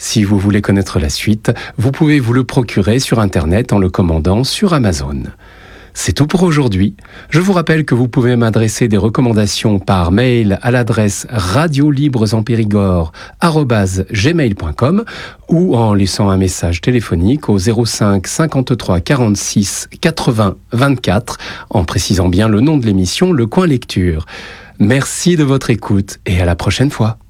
Si vous voulez connaître la suite, vous pouvez vous le procurer sur Internet en le commandant sur Amazon. C'est tout pour aujourd'hui. Je vous rappelle que vous pouvez m'adresser des recommandations par mail à l'adresse radiolibresenpérigord@gmail.com ou en laissant un message téléphonique au 05 53 46 80 24 en précisant bien le nom de l'émission Le Coin Lecture. Merci de votre écoute et à la prochaine fois.